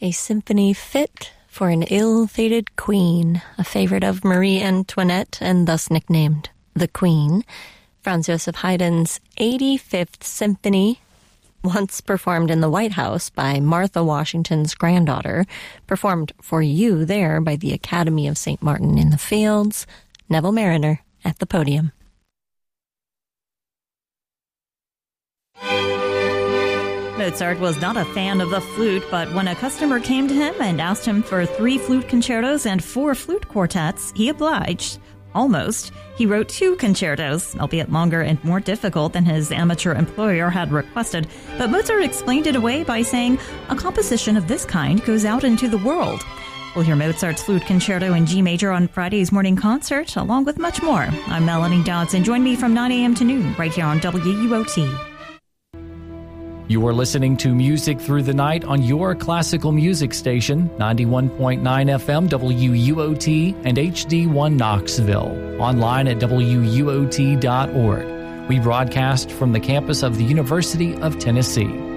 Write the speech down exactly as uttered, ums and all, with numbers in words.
a symphony fit for an ill-fated queen, a favorite of Marie Antoinette and thus nicknamed the Queen. Franz Joseph Haydn's eighty-fifth Symphony, once performed in the White House by Martha Washington's granddaughter, performed for you there by the Academy of Saint Martin in the Fields. Neville Mariner at the podium. Mozart was not a fan of the flute, but when a customer came to him and asked him for three flute concertos and four flute quartets, he obliged. Almost. He wrote two concertos, albeit longer and more difficult than his amateur employer had requested, but Mozart explained it away by saying, a composition of this kind goes out into the world. We'll hear Mozart's flute concerto in G major on Friday's morning concert, along with much more. I'm Melanie Dodson. Join me from nine a.m. to noon, right here on W U O T. You are listening to Music Through the Night on your classical music station, ninety-one point nine F M W U O T and H D one Knoxville. Online at W U O T dot org. We broadcast from the campus of the University of Tennessee.